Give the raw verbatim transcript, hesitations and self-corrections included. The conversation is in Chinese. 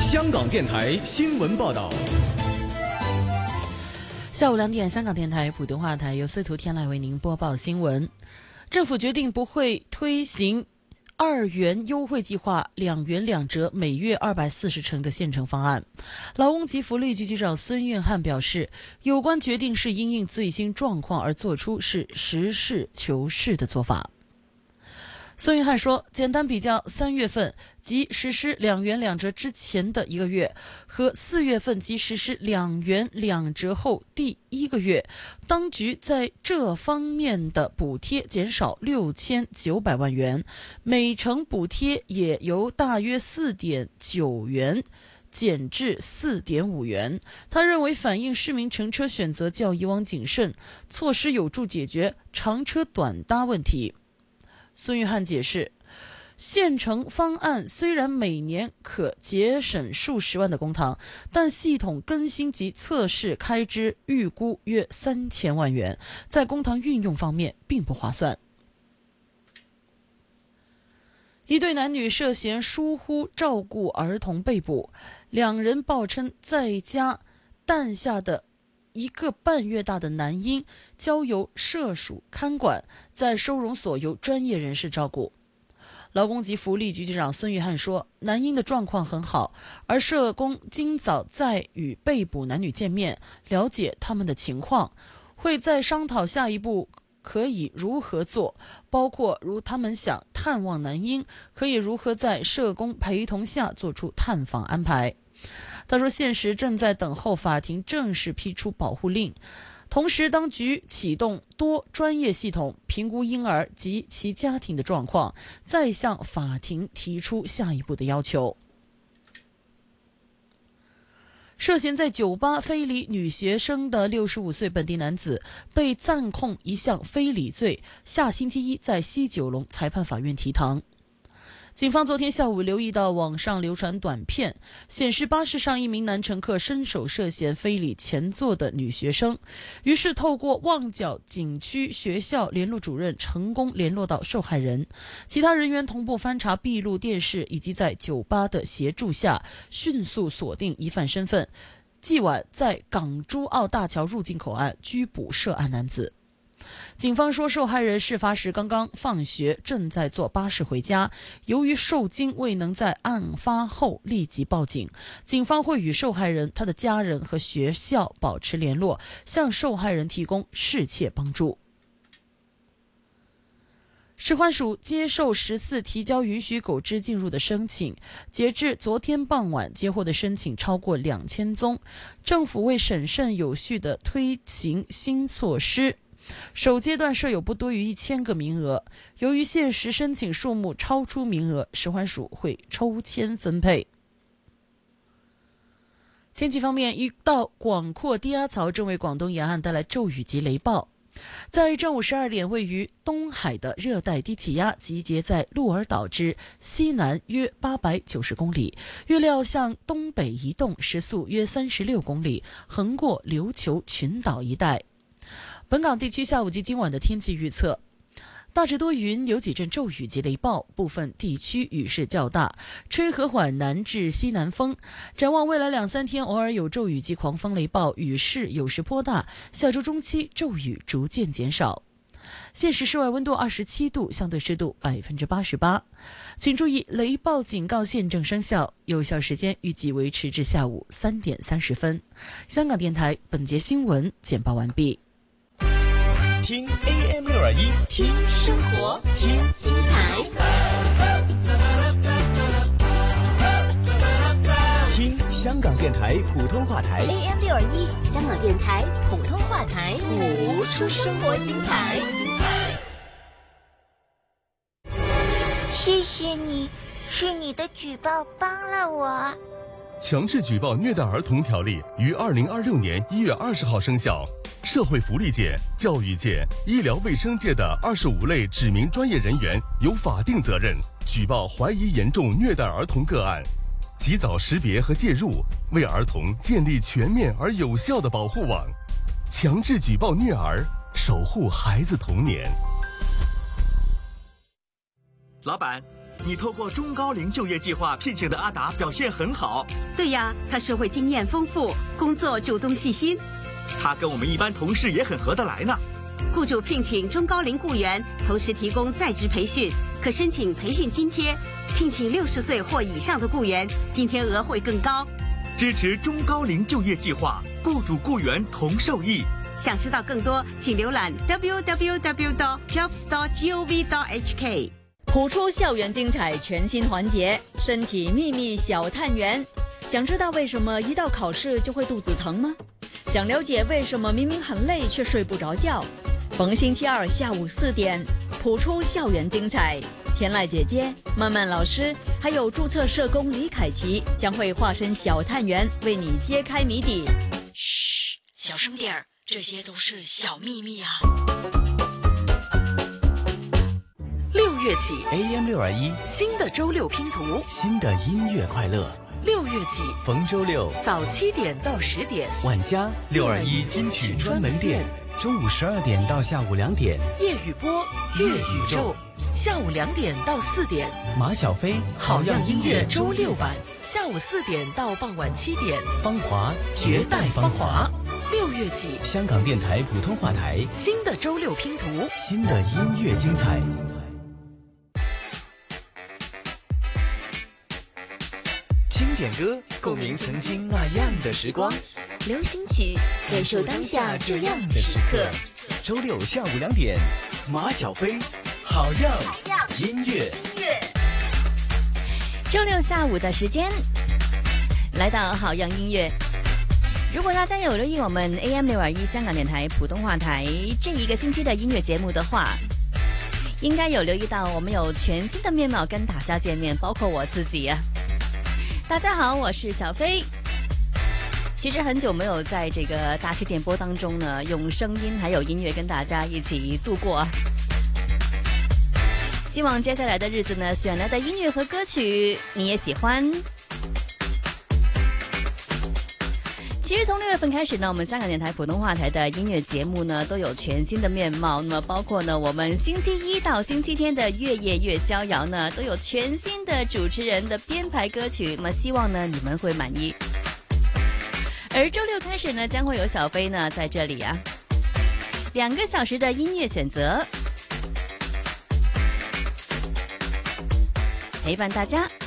香港电台新闻报道。 下午两点，香港电台普通话台由司徒天籁为您播报新闻。政府决定不会推行二元优惠计划两元两折每月二百四十成的现成方案。劳工及福利局局长孙运瀚表示，有关决定是因应最新状况而做出，是实事求是的做法。孙运瀚说，简单比较三月份即实施两元两折之前的一个月和四月份即实施两元两折后第一个月，当局在这方面的补贴减少六千九百万元，每成补贴也由大约四点九元减至四点五元。他认为反映市民乘车选择较以往谨慎，措施有助解决长车短搭问题。孙运瀚解释，现成方案虽然每年可节省数十万的公帑，但系统更新及测试开支预估约三千万元，在公帑运用方面并不划算。一对男女涉嫌疏忽照顾儿童被捕，两人报称在家诞下的一个半月大的男婴交由社署看管，在收容所由专业人士照顾。劳工及福利局局长孙运瀚说，男婴的状况很好，而社工今早在与被捕男女见面，了解他们的情况，会再商讨下一步可以如何做，包括如他们想探望男婴，可以如何在社工陪同下做出探访安排。他说，现时正在等候法庭正式批出保护令，同时当局启动多专业系统评估婴儿及其家庭的状况，再向法庭提出下一步的要求。涉嫌在酒吧非礼女学生的六十五岁本地男子被暂控一项非礼罪，下星期一在西九龙裁判法院提堂。警方昨天下午留意到网上流传短片，显示巴士上一名男乘客伸手涉嫌非礼前座的女学生，于是透过旺角警区学校联络主任成功联络到受害人，其他人员同步翻查闭路电视，以及在酒吧的协助下迅速锁定疑犯身份，继晚在港珠澳大桥入境口岸拘捕涉案男子。警方说，受害人事发时刚刚放学，正在坐巴士回家，由于受惊未能在案发后立即报警，警方会与受害人、他的家人和学校保持联络，向受害人提供适切帮助。食环署接受十四提交允许狗只进入的申请，截至昨天傍晚接获的申请超过两千宗。政府为审慎有序地推行新措施，首阶段设有不多于一千个名额，由于现时申请数目超出名额，食环署会抽签分配。天气方面，一道广阔低压槽正为广东沿岸带来骤雨及雷暴。在正午十二点，位于东海的热带低气压集结在鹿儿岛之西南约八百九十公里，预料向东北移动，时速约三十六公里，横过琉球群岛一带。本港地区下午及今晚的天气预测，大致多云，有几阵骤雨及雷暴，部分地区雨势较大，吹和缓南至西南风。展望未来两三天，偶尔有骤雨及狂风雷暴，雨势有时颇大。下周中期骤雨逐渐减少。现时室外温度二十七度，相对湿度百分之八十八。请注意，雷暴警告现正生效，有效时间预计维持至下午三点三十分。香港电台本节新闻简报完毕。 听 A M 六二一， 听生活，听精彩， 听香港电台普通话台 A M 六二一，香港电台普通话台，谱出生活精彩。 谢谢你，是你的举报帮了我。 强制举报虐待儿童条例于二零二六年一月二十号生效。社会福利界、教育界、医疗卫生界的二十五类指明专业人员有法定责任举报怀疑严重虐待儿童个案，及早识别和介入，为儿童建立全面而有效的保护网，强制举报虐儿，守护孩子童年。 老板， 你透过中高龄就业计划聘请的阿达表现很好。 对呀，他社会经验丰富，工作主动细心。 他跟我们一般同事也很合得来呢。 雇主聘请中高龄雇员，同时提供在职培训，可申请培训津贴。聘请六十岁或以上的雇员，津贴额会更高。 支持中高龄就业计划，雇主雇员同受益。 想知道更多，请浏览 w w w dot jobs dot gov dot h k。 谱出校园精彩全新环节，身体秘密小探员。想知道为什么一到考试就会肚子疼吗？想了解为什么明明很累却睡不着觉？逢星期二下午四点，谱出校园精彩。天籁姐姐、曼曼老师，还有注册社工李凯琪将会化身小探员，为你揭开谜底。嘘，小声点儿，这些都是小秘密啊。 六月起 A M 六二一新的周六拼图， 新的音乐快乐。 六月起逢周六早七点到十点， 晚家六二一金曲专门店，中午十二点到下午两点， 粤语播粤宇宙。下午两点到四点， 马小飞好样音乐周六版；下午四点到傍晚七点， 芳华绝代芳华。 六月起， 香港电台普通话台新的周六拼图， 新的音乐精彩。经典歌，共鸣曾经那样的时光； 流行曲，感受当下这样的时刻。 周六下午两点，马小飞。好样音乐， 周六下午的时间，来到好样音乐。如果大家有留意我们 A M 六二一香港电台普通话台这一个星期的音乐节目的话，应该有留意到我们有全新的面貌跟大家见面，包括我自己啊。大家好，我是小飞。其实很久没有在这个大气电波当中呢，用声音还有音乐跟大家一起度过。希望接下来的日子呢，选来的音乐和歌曲你也喜欢。其实从六月份开始呢，我们香港电台普通话台的音乐节目呢都有全新的面貌。那么包括呢，我们星期一到星期天的月夜越逍遥呢，都有全新的主持人的编排歌曲。那么希望呢你们会满意。而周六开始呢，将会有小飞呢在这里啊，两个小时的音乐选择。陪伴大家